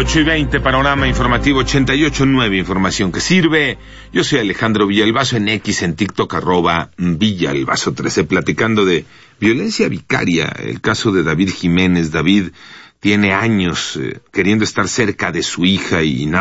8:20, Panorama Informativo 88.9, información que sirve. Yo soy Alejandro Villalbazo, en X, en TikTok, @Villalbazo13, platicando de violencia vicaria, el caso de David Jiménez. David tiene años queriendo estar cerca de su hija y nada